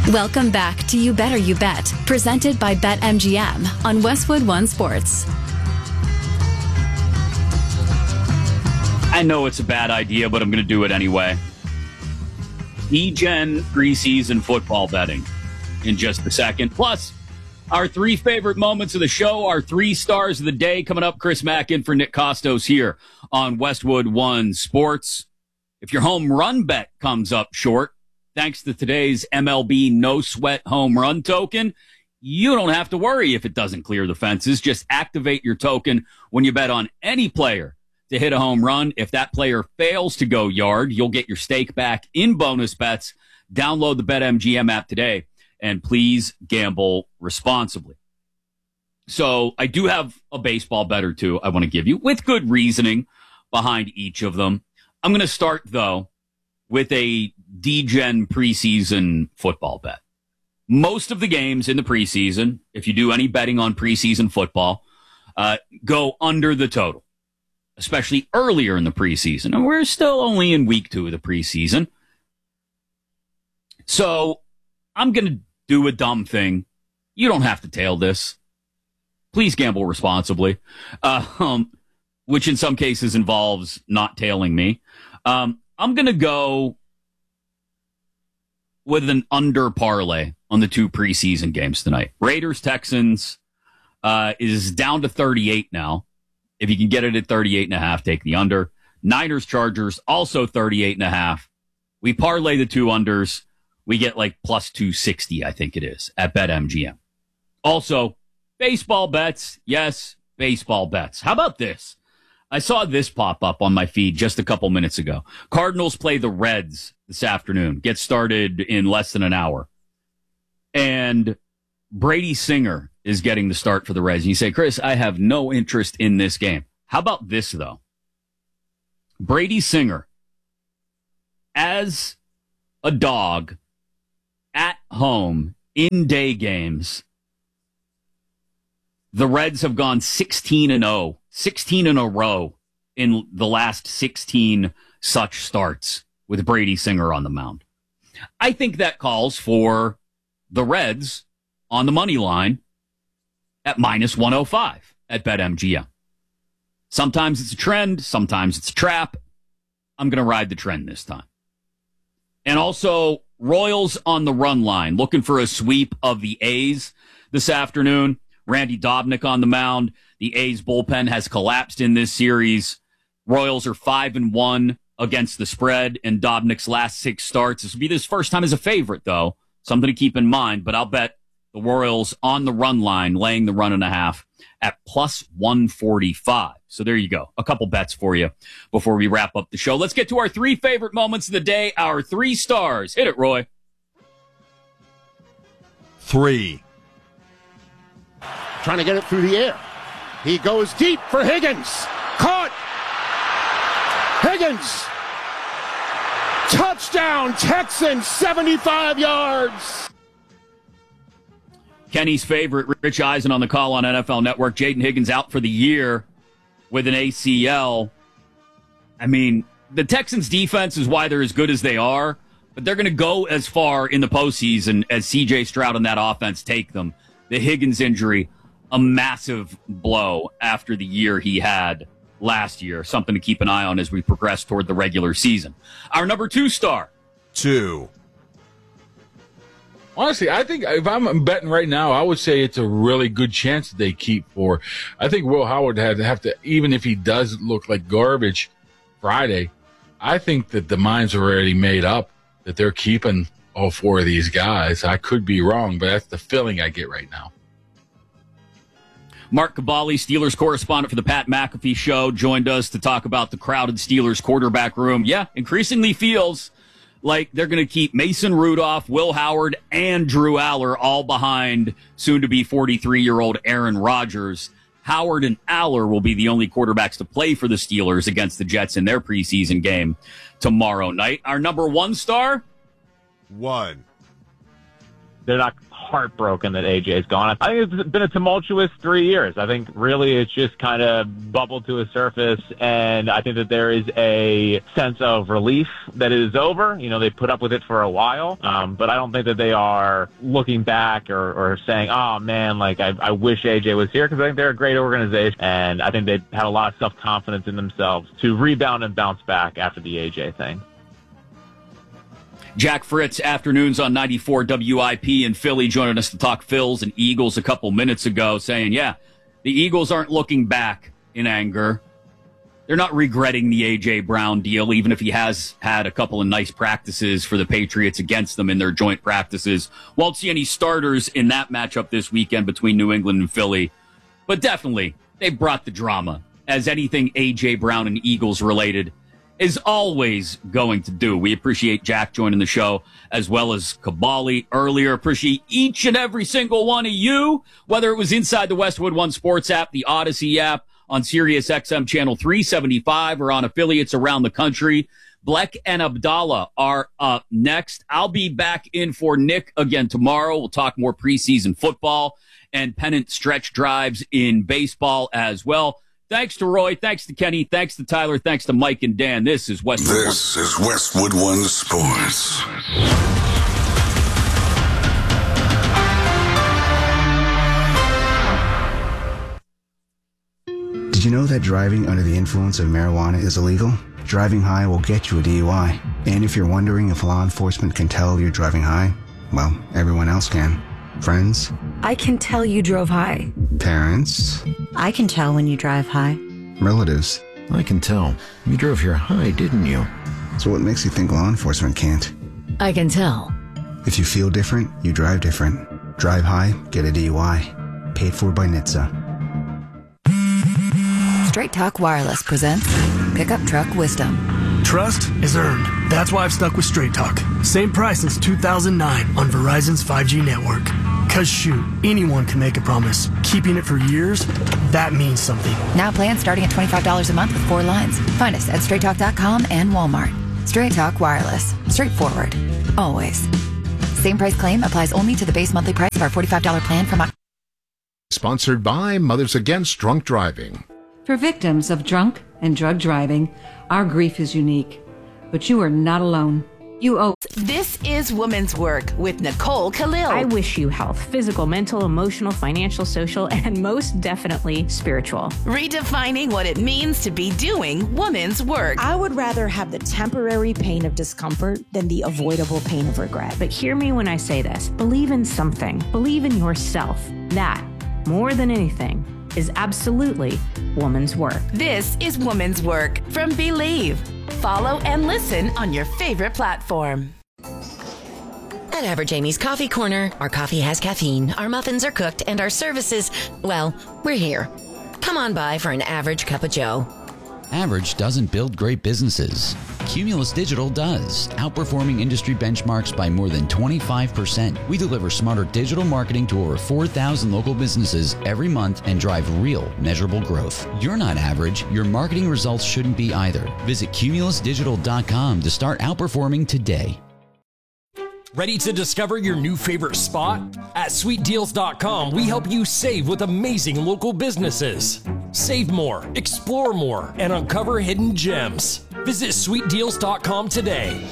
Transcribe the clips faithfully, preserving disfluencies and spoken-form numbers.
Welcome back to You Better You Bet, presented by BetMGM on Westwood One Sports. I know it's a bad idea, but I'm going to do it anyway. E-Gen preseason football betting in just a second. Plus, our three favorite moments of the show, our three stars of the day coming up. Chris Mack in for Nick Costos here on Westwood One Sports. If your home run bet comes up short, thanks to today's M L B No Sweat Home Run Token, you don't have to worry if it doesn't clear the fences. Just activate your token when you bet on any player to hit a home run. If that player fails to go yard, you'll get your stake back in bonus bets. Download the BetMGM app today, and please gamble responsibly. So I do have a baseball bet or two I want to give you with good reasoning behind each of them. I'm going to start, though, with a D-Gen preseason football bet. Most of the games in the preseason, if you do any betting on preseason football, uh, go under the total, especially earlier in the preseason. And we're still only in week two of the preseason. So I'm going to do a dumb thing. You don't have to tail this. Please gamble responsibly, uh, um, which in some cases involves not tailing me. Um, I'm going to go with an under parlay on the two preseason games tonight. Raiders, Texans uh, is down to thirty-eight now. If you can get it at thirty-eight and a half, take the under. Niners, Chargers, also thirty-eight and a half. We parlay the two unders. We get like plus two sixty, I think it is, at BetMGM. Also, baseball bets. Yes, baseball bets. How about this? I saw this pop up on my feed just a couple minutes ago. Cardinals play the Reds this afternoon. Get started in less than an hour. And Brady Singer is getting the start for the Reds. And you say, Chris, I have no interest in this game. How about this, though? Brady Singer, as a dog, at home, in day games, the Reds have gone sixteen and oh, sixteen in a row in the last sixteen such starts with Brady Singer on the mound. I think that calls for the Reds on the money line at minus one oh five at BetMGM. Sometimes it's a trend, sometimes it's a trap. I'm going to ride the trend this time. And also, Royals on the run line, looking for a sweep of the A's this afternoon. Randy Dobnak on the mound. The A's bullpen has collapsed in this series. Royals are five and one against the spread in Dobnak's last six starts. This will be his first time as a favorite, though. Something to keep in mind, but I'll bet the Royals on the run line, laying the run and a half at plus one forty-five. So there you go. A couple bets for you before we wrap up the show. Let's get to our three favorite moments of the day, our three stars. Hit it, Roy. Three. Trying to get it through the air. He goes deep for Higgins. Caught. Higgins. Touchdown, Texans, seventy-five yards. Kenny's favorite, Rich Eisen on the call on N F L Network. Jaden Higgins out for the year with an A C L. I mean, the Texans' defense is why they're as good as they are, but they're going to go as far in the postseason as C J Stroud and that offense take them. The Higgins injury, a massive blow after the year he had last year. Something to keep an eye on as we progress toward the regular season. Our number two star. Two. Honestly, I think if I'm betting right now, I would say it's a really good chance that they keep for. I think Will Howard had to have to, even if he does look like garbage Friday, I think that the mind's already made up that they're keeping all four of these guys. I could be wrong, but that's the feeling I get right now. Mark Caballi, Steelers correspondent for the Pat McAfee Show, joined us to talk about the crowded Steelers quarterback room. Yeah, increasingly feels like they're going to keep Mason Rudolph, Will Howard, and Drew Aller all behind soon-to-be forty-three-year-old Aaron Rodgers. Howard and Aller will be the only quarterbacks to play for the Steelers against the Jets in their preseason game tomorrow night. Our number one star? One. they're not heartbroken that A J's gone. I think it's been a tumultuous three years. I think really it's just kind of bubbled to a surface, and I think that there is a sense of relief that it is over. You know, they put up with it for a while, um, but I don't think that they are looking back or, or saying, oh man, like I, I wish A J was here, because I think they're a great organization, and I think they had a lot of self-confidence in themselves to rebound and bounce back after the A J thing. Jack Fritz, afternoons on ninety-four W I P in Philly, joining us to talk Phils and Eagles a couple minutes ago, saying, yeah, the Eagles aren't looking back in anger. They're not regretting the A J Brown deal, even if he has had a couple of nice practices for the Patriots against them in their joint practices. Won't see any starters in that matchup this weekend between New England and Philly. But definitely, they brought the drama, as anything A J Brown and Eagles related is always going to do. We appreciate Jack joining the show, as well as Kabali earlier. Appreciate each and every single one of you, whether it was inside the Westwood One Sports app, the Odyssey app, on Sirius X M channel three seventy-five, or on affiliates around the country. Bleck and Abdallah are up next. I'll be back in for Nick again tomorrow. We'll talk more preseason football and pennant stretch drives in baseball as well. Thanks to Roy. Thanks to Kenny. Thanks to Tyler. Thanks to Mike and Dan. This is Westwood One. This is Westwood One Sports. Did you know that driving under the influence of marijuana is illegal? Driving high will get you a D U I. And if you're wondering if law enforcement can tell you're driving high, well, everyone else can. Friends? I can tell you drove high. Parents? I can tell when you drive high. Relatives? I can tell. You drove here high, didn't you? So what makes you think law enforcement can't? I can tell. If you feel different, you drive different. Drive high, get a D U I. Paid for by N H T S A. Straight Talk Wireless presents Pickup Truck Wisdom. Trust is earned. That's why I've stuck with Straight Talk. Same price since two thousand nine on Verizon's five G network. Cause shoot, anyone can make a promise. Keeping it for years, that means something. Now plans starting at twenty-five dollars a month with four lines. Find us at straight talk dot com and Walmart. Straight Talk Wireless. Straightforward. Always. Same price claim applies only to the base monthly price of our forty-five dollars plan from... Sponsored by Mothers Against Drunk Driving. For victims of drunk and drug driving, our grief is unique. But you are not alone. You owe. This is Women's Work with Nicole Khalil. I wish you health, physical, mental, emotional, financial, social, and most definitely spiritual. Redefining what it means to be doing women's work. I would rather have the temporary pain of discomfort than the avoidable pain of regret. But hear me when I say this. Believe in something. Believe in yourself. That, more than anything, is absolutely woman's work. This is Woman's Work from Believe. Follow and listen on your favorite platform. At Average Amy's Coffee Corner, our coffee has caffeine, our muffins are cooked, and our services, well, we're here. Come on by for an average cup of joe. Average doesn't build great businesses. Cumulus Digital does, outperforming industry benchmarks by more than twenty-five percent. We deliver smarter digital marketing to over four thousand local businesses every month and drive real, measurable growth. You're not average. Your marketing results shouldn't be either. Visit cumulus digital dot com to start outperforming today. Ready to discover your new favorite spot? At sweet deals dot com, we help you save with amazing local businesses. Save more, explore more, and uncover hidden gems. Visit sweet deals dot com today.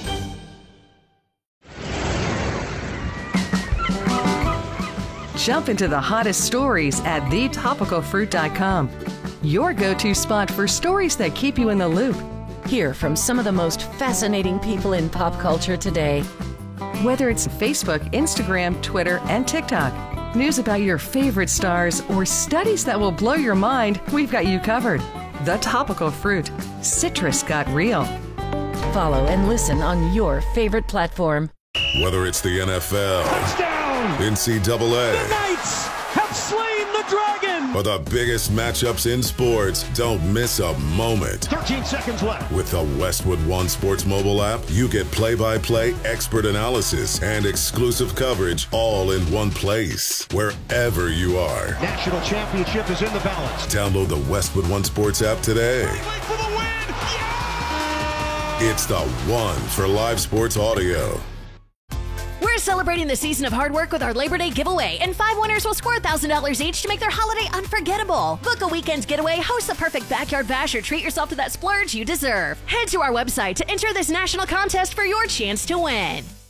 Jump into the hottest stories at the topical fruit dot com. Your go-to spot for stories that keep you in the loop. Hear from some of the most fascinating people in pop culture today. Whether it's Facebook, Instagram, Twitter, and TikTok, news about your favorite stars, or studies that will blow your mind, we've got you covered. The Topical Fruit. Citrus got real. Follow and listen on your favorite platform. Whether it's the N F L, touchdown, N C double A, the Knights have slain the dragon, or the biggest matchups in sports, don't miss a moment. thirteen seconds left. With the Westwood One Sports mobile app, you get play-by-play expert analysis and exclusive coverage all in one place, wherever you are. National championship is in the balance. Download the Westwood One Sports app today. For the win. Yeah! It's the one for live sports audio. We're celebrating the season of hard work with our Labor Day giveaway, and five winners will score one thousand dollars each to make their holiday unforgettable. Book a weekend getaway, host the perfect backyard bash, or treat yourself to that splurge you deserve. Head to our website to enter this national contest for your chance to win.